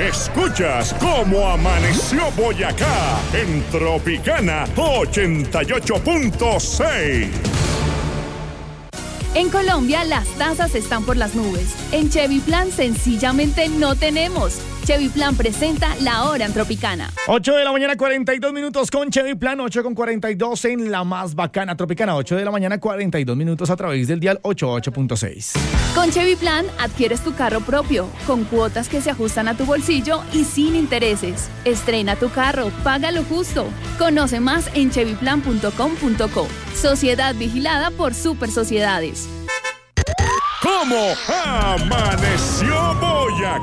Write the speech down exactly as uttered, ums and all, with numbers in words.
Escuchas cómo amaneció Boyacá en Tropicana ochenta y ocho punto seis. En Colombia las tasas están por las nubes. En Chevy Plan sencillamente no tenemos. Chevy Plan presenta La Hora en Tropicana. ocho de la mañana, cuarenta y dos minutos con Chevy Plan, ocho con cuarenta y dos en la más bacana Tropicana. ocho de la mañana, cuarenta y dos minutos a través del dial ochenta y ocho punto seis. Con Chevy Plan adquieres tu carro propio, con cuotas que se ajustan a tu bolsillo y sin intereses. Estrena tu carro, paga lo justo. Conoce más en chevy plan punto com punto co. Sociedad vigilada por Super Sociedades. ¿Cómo amaneció Boyacá?